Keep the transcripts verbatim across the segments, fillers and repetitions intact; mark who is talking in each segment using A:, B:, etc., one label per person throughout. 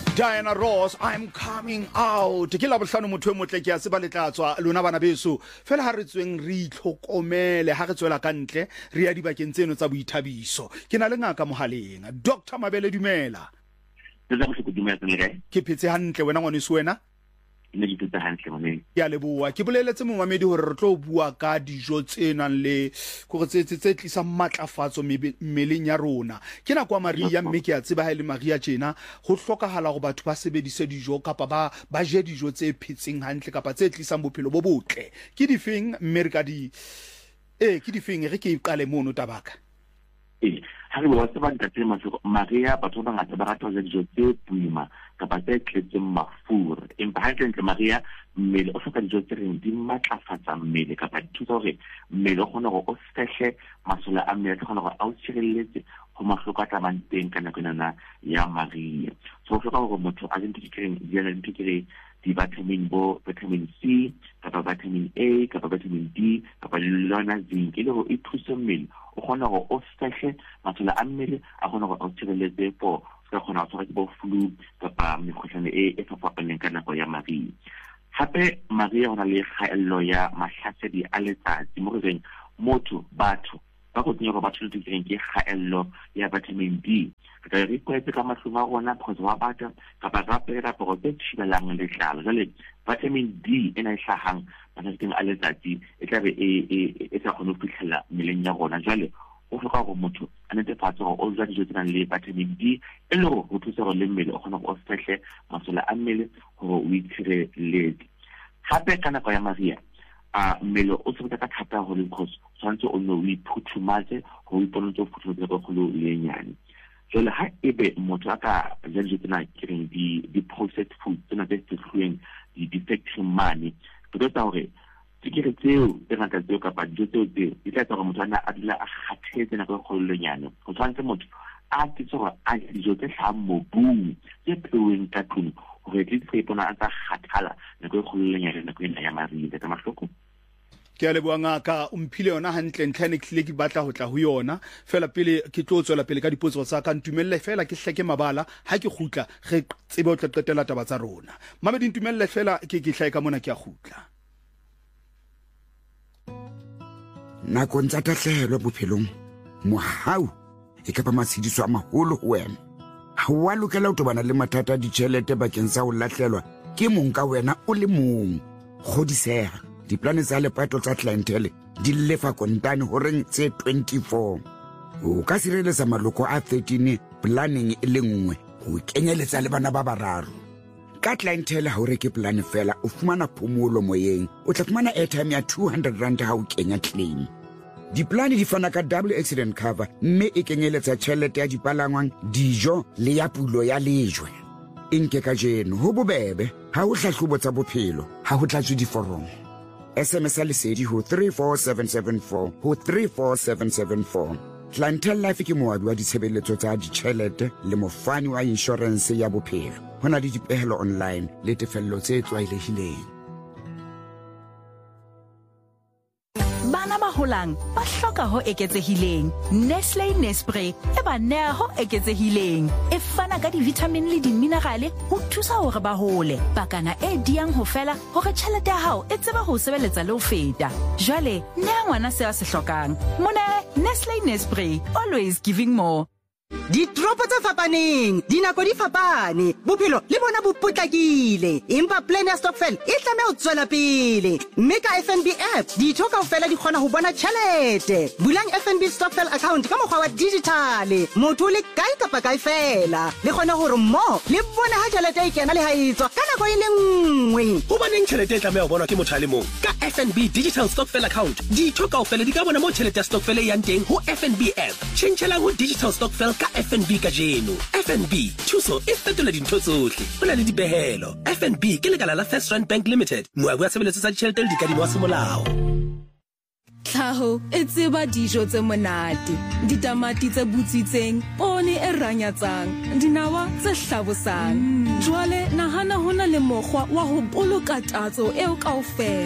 A: Diana Ross, I'm coming out. Ke la bohlano motho e motle ke a se ba letlatswa lona bana beso. Fela ha re tsweng re itlhokomele ha re tswela ka ntle re ya dibakeng tseno tsa boithabiso. Ke na le ngaka mohaleng. Doctor Mabele dumela.
B: Tsa go se dumela tsene.
A: Ke phetse hantle wena ngwaneso wena?
B: Ine di tsa hantle mone.
A: Ke a leboa. Ke boleletse momamedi hore re tlo bua ka dijo tsenang le go tse tse tlisa matlafatso mmeleng ya rona. Ke na kwa Maria mme ke a tseba ha ile Maria tjena ho hlokahala go batho ba sebedise dijo kapa ba ba je dijo tse phetseng hantle kapa tse tlisang bophelo bo botle. Ke difeng mme re ka di eh ke difeng re ke iqale mono tabaka.
B: Eh ha re bua tseba ntate Maria batho ba ngata ba rata ho ja dijo tse puima kapa tse tletseng mafura empa ha tle Maria mmele o hloka dijo tse reng di matlafatsa mmele kapa di thusa hore mmele o kgona go o sehle masole a mmele kgona go a o tshireletse go mahloko a tlamang teng ka nako nana ya Maria so o hloka gore motho a lente di keng di yana di kere di vitamin bo vitamin C kapa vitamin A kapa vitamin D kapa lona zinc ile go e thusa mmele o kgona go o sehle masole a mmele a kgona go o tshireletse po ka khona tswa ke bo flu kapa mekgohlane e e fapaneng ka nako ya Maria hape Maria ona le khaello ya mahlasedi a letsatsi mo reng motho batho ba go tsenya go batho le tseng ke khaello ya vitamin D ka re kwetse ka mahloma rona phoso wa batho kapa gape ra go tse thibelang letlalo jale vitamin D ena e hlahang mahlasedi a letsatsi e tla be e e sa kgone go fitlhela meleng ya rona jale o hloka go motho a netefatsa gore o ja dijo tse nang le vitamin D e le go thusa go le mmele o kgona go sehle masole a mmele gore o itshireletse hape ka nako ya Maria a mmele o se ka thata go le cause tshwanetse o no o iphuthumatse go iponetse go phuthumatsa go le lenyane jole ha ebe motho a ka ja dijo tsena kireng di di processed food tsena tse tshweng di defective money tota gore tikere tseo tse ngata tseo kapa dijo tseo tse di tla tswa motho a dula a kgathetse na go kgollenyane go tshwanetse motho a tsitsoga a dijo tse tlhang mobung tse peuweng ka tlung gore di tse ipona a tsa kgathala na go kgollenyane na go ena ya Maria ka mahloko
A: ke a leboa ngaka o mphile yona hantle ntlhane ke ke batla ho tla ho yona fela pele ke tlo tswela pele ka dipotso tsa ka ntumelle fela ke hleke mabala ha ke khutla re tsebe o tla qetela taba tsa rona mamedi ntumelle fela ke ke hlaeka mona ke a khutla
C: nako ntsa tahlehelo bophelong mohau e ka ba matshidiso a maholo ho wena ha wa lokela ho tobana le mathata a ditjhelete bakeng sa ho lahlelwa ke mong ka wena o le mong kgodisega diplane tsa lepato tsa clientele di lefa kontane ho reng tse twenty-four o ka sireletsa maloko a thirteen planning e le nngwe ho kenyeletsa le bana ba bararo ka clientele ha o reke plan fela o fumana phomolo moyeng o tla fumana airtime ya two hundred rand ha o kenya claim diplane di fana ka double accident cover mme e kenyeletsa tjhelete ya dipalangwang dijo le ya pulo ya lejwe inke ka jeno ho bobebe ha o hlahlobo tsa bophelo ha ho tlatswe diforomo S M S a lesedi ho three four seven seven four ho three four seven seven four Clientele Life ke moabi wa ditshebeletso tsa ditjhelete le mofani wa insurance ya bophelo hona le dipehelo online le tefello tse tlwaelehileng
D: bana ba holang ba hloka ho eketsehileng Nestlé Nespray e ba nea ho eketsehileng e fana ka di-vitamin le di-minerale ho thusa hore ba hole pakana e diang ho fela hore tjhelete ya hao e tseba ho sebeletsa le ho feta jwale nea ngwana se a se hlokang mone Nestlé Nespray always giving more
E: Ditropo tsa fapaneng, dinako di fapane, bophelo le bona bo potlakile. Empa plan ya stokvel e tlameha ho tswela pele. Mme ka F N B app, ditho kaofela di kgona ho bona tjhelete. Bulang F N B stokvel account ka mokgwa wa digital. Motho le kae kapa kae fela. Le kgona hore mo le bona ha tjhelete e kena le ha e tswa ka nako e le nngwe.
F: Ho baneng tjhelete e tlameha ho bonwa ke motho a le mong. Ka F N B digital stokvel account, ditho kaofela di ka bona mo tjhelete ya stokvel e yang teng ho F N B app. Tjhentjhela ho digital stokvel ka F N B ka jeno. F N B thuso e fetola dintho tsohle ho na le dipehelo. F N B ke lekala la First Rand Bank Limited moabi wa tshebeletso tsa ditjhelete le dikadimo wa semolao.
G: Tlhaho e tseba dijo tse monate ditamati tse butsitseng pone e ranyatsang dinawa tse hlabosang jwale nahana hona le mokgwa wa ho boloka tatso eo kaofela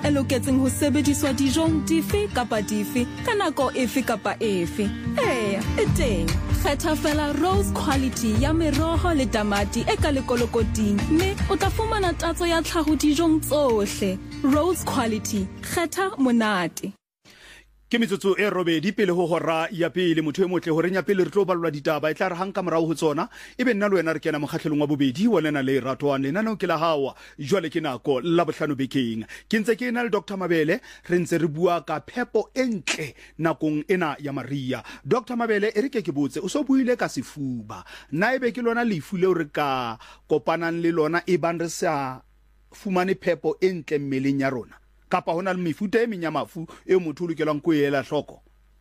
G: e loketseng ho sebediswa dijong dife kapa dife ka nako efe kapa efe. Eya, e teng. Kgetha fela Rose Quality ya meroho le tamati e ka lekolokoting, mme o tla fumana tatso ya tlhaho dijong tsohle. Rose Quality, kgetha monate.
A: Ke metsotso e robedi pele ho hora ya pele motho e motle hore nya pele re tlo balwa ditaba e tla re hanka morao ho tsona ebe nna le wena re kena mokgahlelong wa bobedi wa lena le ratwane nna ke la hawa jwale ke nako la bohlano bekeng ke ntse ke na le Doctor Mabele re ntse re bua ka phepo entle nakong ena ya Maria. Doctor Mabele e re ke ke botse o so buile ka sefuba na ebe ke lona lefu le re ka kopanang le lona e bang re sa fumane phepo entle mmeleng ya rona kapa hona le mefuta e menya mafu e motho o lokelang go ela hloko.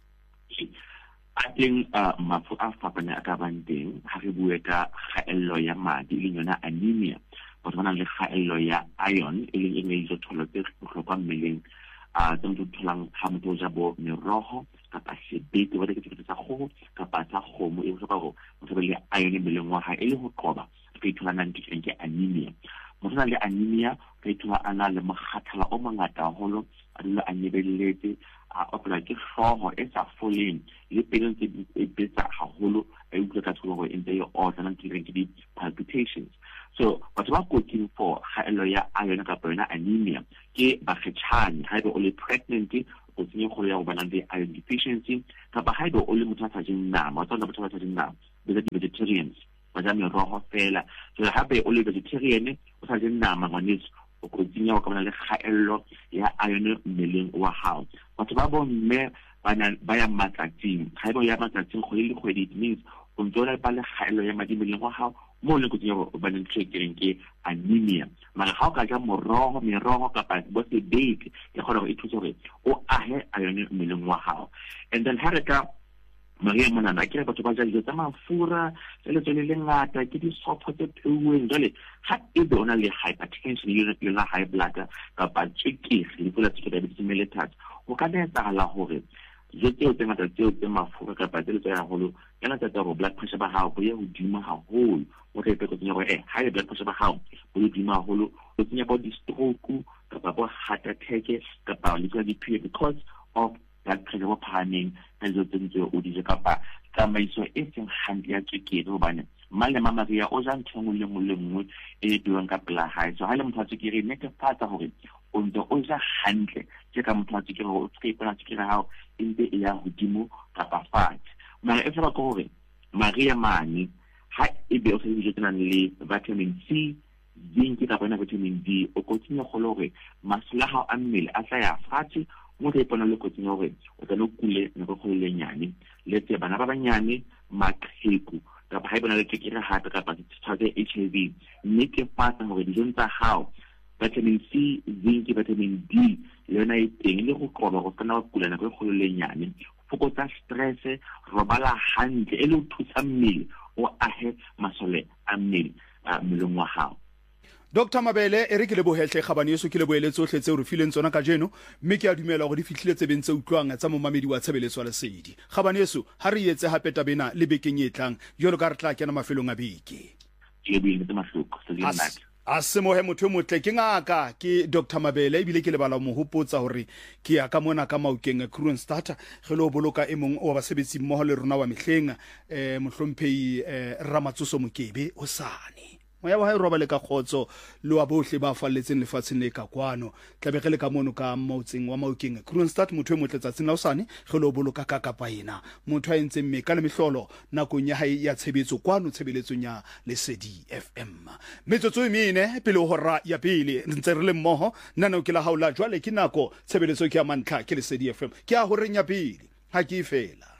B: A teng mafu a fapana a ka bang teng ha re bue ka kgaello ya madi le yona anemia batho ba nang le kgaello ya iron e leng e nngwe ya ditholo tse bohlokwa mmeleng a tse motho tholang ha motho o ja bo meroho kapa sebete wa diketso tsa kgoho kapa tsa kgomo e bohlokwa go motho ba le iron mmeleng wa hae e le ho qoba re ithola nang ke anemia. Motho le anemia ka ithola ana le mokgathala o mangata haholo a dula a nyebelletse a opela ke hloho e sa foleng le pelo tse e betsa haholo e utlwa ka tshogo e ntse e otla nang ke di palpitations. So batho ba kotsing for kgaello ya iron kapa yona anemia ke bakgetshane haeba o le pregnant o tsenya kgolo ya go bana le iron deficiency kapa haeba o le motho a sa jeng nama o tsona batho ba sa jeng nama be di vegetarians ba ja meroho fela. So hape o le vegetarian o sa jeng nama ngwaneso o kotsing ya go bana le kgaello ya iron mmeleng wa hao. Batho ba bo mme ba ya matsatsing haeba ya matsatsing go le kgwedi it means o ntse ba le kgaello ya madi mmeleng wa hao mo le kotsing ya go bana le tshekeng ke anemia. Mara ha o ka ja moroho meroho kapa bo se bake e kgona go ithusa gore o ahe iron mmeleng wa hao. And then ha re ka Maria monana ke batho ba ja dijo tsa mafura le tsone le ngata ke di sopho tse pheuweng jale ha e be ona le hypertension le le high blood kapa tswekere le pula tswekere ya mellitus o ka netsa la hore je tseo tse ngata tseo tse mafura kapa tse le tsaya haholo yana tsa go blood pressure ba hao go ye hodimo haholo o re pe go tsenya go eh high blood pressure ba hao go hodimo haholo o tsenya bo di stroke kapa bo heart attack kapa le tsa di because of that pressure wa phahameng ka dijo tse ntse o di je kapa tsamaiso e seng hantle ya tswekere hobane male mama Maria o ja ntho le mo le nngwe e diwang ka pela hae. So ha le motho a tswekere netefatsa hore o ntse o ja hantle ke ka motho a tswekere o tse ipona tswekere hao e ntse e ya hodimo kapa fatshe. Mara e fela ko hore Maria mane ha e be o se dijo tse nang le vitamin C zinc kapa na vitamin D o kotsenya go le hore masela hao a mmele a tla ya fatshe mo re ipona le kotseng hore o tla no kule ne go le nyane le tse bana ba banyane maqheku kapa ha ibona le tswekere hape kapa tshware H I V mme ke fata hore dijo tsa hao vitamin C zinc vitamin D le yona e teng le go qoba go kana go kula ne go le nyane fokotsa stress robala hantle e le o thusa mmele o ahe masole a mmele a mmeleng wa hao.
A: Doctor Mabele e re ke le bohetle kgabane yeso ke le boeletso hle tse o re fileng tsona ka jeno mme ke a dumela gore di fihlile tse bentse utlwang tsa momamedi wa tshebeletso la Lesedi. Kgabane yeso ha re etse hape tabena le bekeng e tlang jolo ka re tla kena mafelong a beke.
B: Ke bile le mahloko se le nna.
A: A se mohe motho motle ke ngaka ke Doctor Mabele e bile ke le bala mo hopotsa hore ke ya ka mona ka Maukeng Kroonstad ge lo boloka e mong o ba sebetsi mmoho le rona wa mehleng eh mohlomphehi eh Ramatsoso Mokebe o sane moya wa hae roba le ka khotso le wa bohle ba falletseng lefatsheng le ka kwano tlabege le ka mono ka Mautseng wa Maukeng Kroonstad motho e motle tsatsing la usane ge lo boloka ka kapa ena motho a entseng me ka le mehlolo nakong ya hae ya tshebetso kwano tshebeletsong ya Lesedi F M metsotso e mene pele ho ra ya pele ntse re le mmoho nna ke la haula jwale ke nako tshebeletso ke ya mantlha ke Lesedi F M ke a ho renya pele ha ke fela.